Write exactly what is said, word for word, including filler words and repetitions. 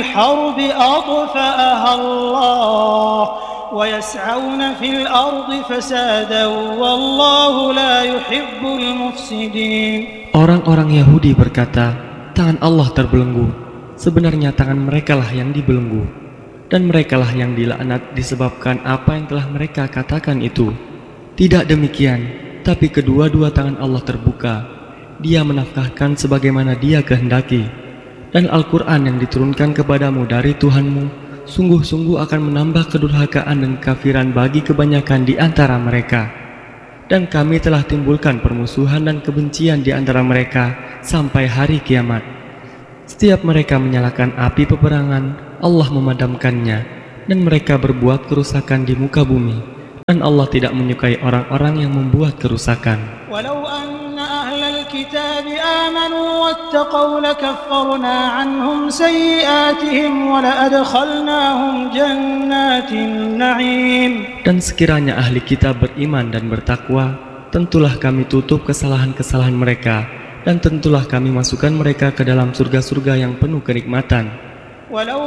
الحرب أطفأها الله ويسعون في الأرض فسادا والله لا يحب المفسدين. Orang-orang Yahudi berkata, tangan Allah terbelenggu. Sebenarnya tangan merekalah yang dibelenggu, dan merekalah yang dilaknat disebabkan apa yang telah mereka katakan itu. Tidak demikian, tapi kedua-dua tangan Allah terbuka. Dia menafkahkan sebagaimana Dia kehendaki. Dan Al-Quran yang diturunkan kepadamu dari Tuhanmu sungguh-sungguh akan menambah kedurhakaan dan kekafiran bagi kebanyakan di antara mereka. Dan kami telah timbulkan permusuhan dan kebencian di antara mereka sampai hari kiamat. Setiap mereka menyalakan api peperangan, Allah memadamkannya, dan mereka berbuat kerusakan di muka bumi. Dan Allah tidak menyukai orang-orang yang membuat kerusakan. Walau anna ahlal kitab amanu wattaqaw lakaffarna anhum sayyi'atihim wa la'adkhalnahum jannatin na'im. Dan sekiranya ahli kitab beriman dan bertakwa, tentulah kami tutup kesalahan-kesalahan mereka, dan tentulah kami masukkan mereka ke dalam surga-surga yang penuh kenikmatan. Walau